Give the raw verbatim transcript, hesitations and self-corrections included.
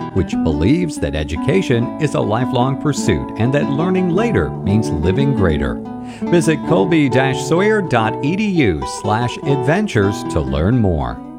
which believes that education is a lifelong pursuit and that learning later means living greater. Visit colby dash sawyer dot e d u slash adventures to learn more.